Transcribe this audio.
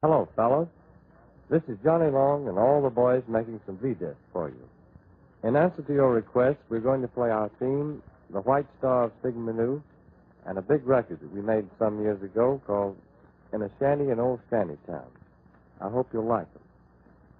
Hello, fellas. This is Johnny Long and all the boys making some V-discs for you. In answer to your request, we're going to play our theme, The White Star of Sigma and a big record that we made some years ago called In a Shanty in Old Shantytown. I hope you'll like it.